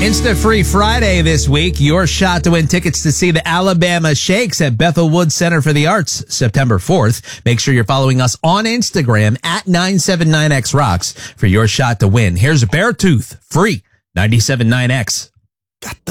Insta Free Friday this week. Your shot to win tickets to see the Alabama Shakes at Bethel Woods Center for the Arts, September 4th. Make sure you're following us on Instagram at 979XRocks for your shot to win. Here's Beartooth, free, 97.9X. Got the